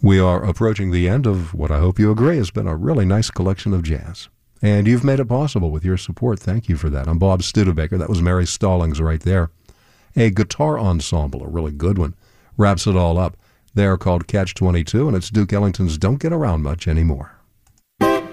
We are approaching the end of what I hope you agree has been a really nice collection of jazz. And you've made it possible with your support. Thank you for that. I'm Bob Studebaker. That was Mary Stallings right there. A guitar ensemble, a really good one, wraps it all up. They're called Catch-22, and it's Duke Ellington's Don't Get Around Much Anymore.